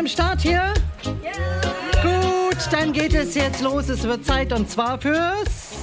am Start hier? Ja. Gut, dann geht es jetzt los. Es wird Zeit und zwar fürs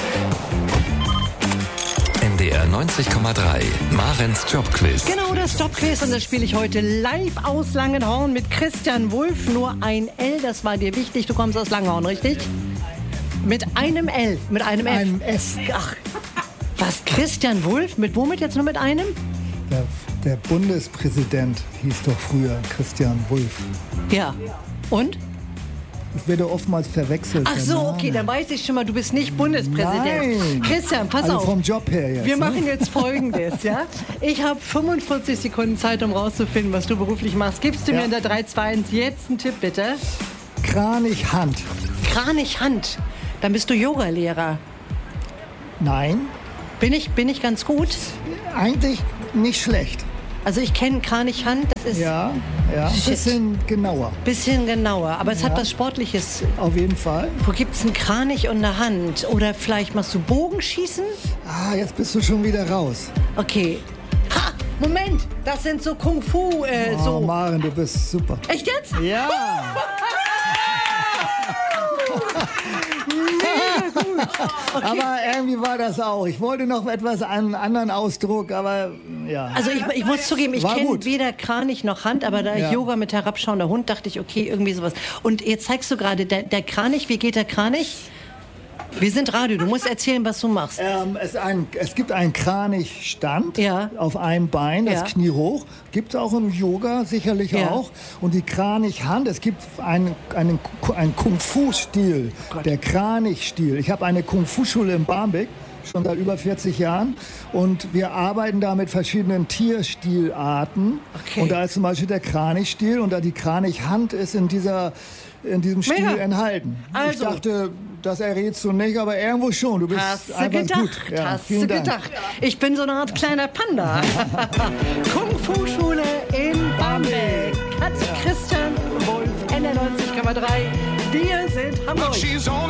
NDR 90,3 Marens Jobquiz. Genau, das Jobquiz. Und das spiele ich heute live aus Langenhorn mit Christian Wulff. Nur ein L, das war dir wichtig. Du kommst aus Langenhorn, richtig? Mit einem L, mit einem F. Einem S. Ach, was? Christian Wulff? Mit womit jetzt nur mit einem? Der Bundespräsident hieß doch früher Christian Wulff. Ja. Und? Ich werde oftmals verwechselt. Ach so, okay, dann weiß ich schon mal, du bist nicht Bundespräsident. Nein. Christian, pass Also auf. vom Job her jetzt. Wir machen jetzt Folgendes, ja? Ich habe 45 Sekunden Zeit, um rauszufinden, was du beruflich machst. Gibst du mir in der 3-2-1 jetzt einen Tipp, bitte? Kranich-Hand. Kranich-Hand. Dann bist du Yogalehrer. Nein, Bin ich ganz gut? eigentlich nicht schlecht. Also ich kenne Kranich-Hand, das ist Ja, ein Shit. bisschen genauer. bisschen genauer, aber es hat Ja. was Sportliches. Auf jeden Fall. Wo gibt's einen Kranich und eine Hand? Oder vielleicht machst du Bogenschießen? Jetzt bist du schon wieder raus. Okay. Ha! Moment! Das sind so Kung-Fu, Oh, so. Maren, du bist super. Echt jetzt? Ja. Aber irgendwie war das auch. Ich wollte noch etwas einen anderen Ausdruck, aber ja. Also ich muss zugeben, ich War kenne gut. weder Kranich noch Hand, aber da ich Ja. Yoga mit herabschauender Hund, dachte ich, okay, irgendwie sowas. Und jetzt zeigst du gerade, der Kranich, wie geht der Kranich? Wir sind Radio, du musst erzählen, was du machst. Es gibt einen Kranichstand Ja. auf einem Bein, das Ja. Knie hoch. Gibt es auch im Yoga sicherlich Ja. auch. Und die Kranichhand, es gibt einen Kung-Fu-Stil, der Kranichstil. Ich habe eine Kung-Fu-Schule in Barmbek, schon seit über 40 Jahren. Und wir arbeiten da mit verschiedenen Tierstilarten. Okay. Und da ist zum Beispiel der Kranichstil und da die Kranichhand ist in diesem Stil Mega. enthalten. Ich Also. dachte, das errätst du nicht, aber irgendwo schon. Du bist Hast du einfach gedacht, gut. Ja, hast vielen du Dank. gedacht. Ich bin so eine Art kleiner Panda. Kung-Fu-Schule in Barmbek. Hat Christian Wulff, NR 90,3. Wir sind Hamburg.